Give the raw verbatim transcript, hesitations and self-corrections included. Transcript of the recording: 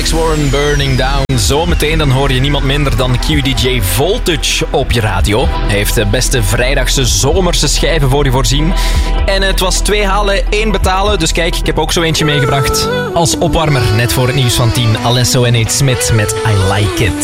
Alex Warren, Burning Down. Zometeen dan hoor je niemand minder dan Q D J Voltage op je radio. Hij heeft de beste vrijdagse zomerse schijven voor je voorzien. En het was twee halen, één betalen. Dus kijk, ik heb ook zo eentje meegebracht. Als opwarmer, net voor het nieuws van tien. Alesso en Nate Smith met I Like It.